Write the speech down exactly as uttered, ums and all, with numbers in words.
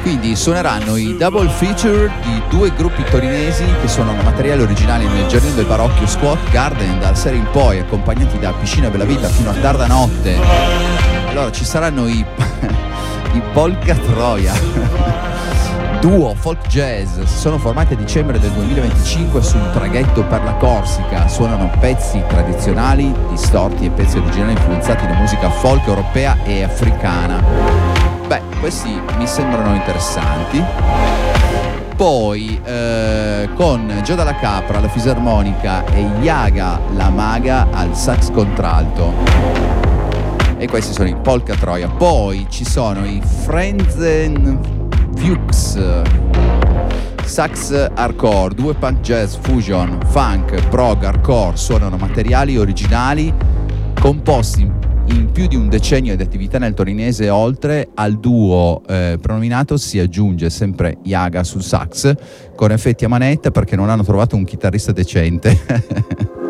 Quindi suoneranno i double feature di due gruppi torinesi che sono materiali originali nel Giardino del Barocchio Squat Garden dalla sera in poi, accompagnati da Piscina Bella Vita fino a tarda notte. Allora ci saranno i, i Polka Troia, duo folk jazz, si sono formati a dicembre del duemilaventicinque su un traghetto per la Corsica, suonano pezzi tradizionali, distorti e pezzi originali influenzati da musica folk europea e africana. Beh, questi mi sembrano interessanti. Poi eh, con Gio Dalla Capra alla fisarmonica e Yaga la Maga al sax contralto. E questi sono i Polka Troia. Poi ci sono i Frenzen Fuchs, sax hardcore, due punk jazz, fusion, funk, prog, hardcore, suonano materiali originali composti in più di un decennio di attività nel torinese. Oltre al duo eh, pronominato si aggiunge sempre Yaga sul sax con effetti a manetta perché non hanno trovato un chitarrista decente.